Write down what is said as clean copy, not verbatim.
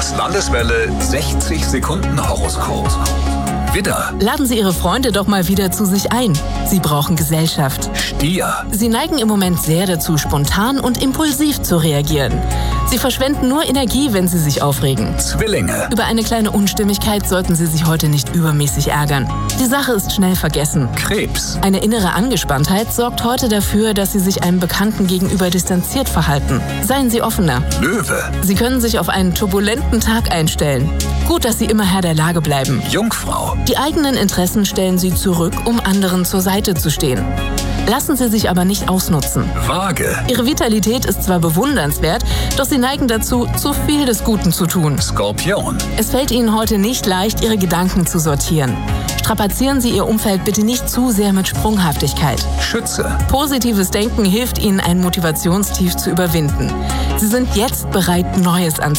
Das Landeswelle 60 Sekunden Horoskop. Widder, Laden Sie Ihre Freunde doch mal wieder zu sich ein. Sie brauchen Gesellschaft. Stier, Sie neigen im Moment sehr dazu, spontan und impulsiv zu reagieren. Sie verschwenden nur Energie, wenn Sie sich aufregen. Zwillinge, Über eine kleine Unstimmigkeit sollten Sie sich heute nicht übermäßig ärgern. Die Sache ist schnell vergessen. Krebs, Eine innere Angespanntheit sorgt heute dafür, dass Sie sich einem Bekannten gegenüber distanziert verhalten. Seien Sie offener. Löwe, Sie können sich auf einen turbulenten Tag einstellen. Gut, dass Sie immer Herr der Lage bleiben. Jungfrau, Die eigenen Interessen stellen Sie zurück, um anderen zur Seite zu stehen. Lassen Sie sich aber nicht ausnutzen. Waage, Ihre Vitalität ist zwar bewundernswert, doch Sie neigen dazu, zu viel des Guten zu tun. Skorpion, Es fällt Ihnen heute nicht leicht, Ihre Gedanken zu sortieren. Strapazieren Sie Ihr Umfeld bitte nicht zu sehr mit Sprunghaftigkeit. Schütze, Positives Denken hilft Ihnen, ein Motivationstief zu überwinden. Sie sind jetzt bereit, Neues anzunehmen.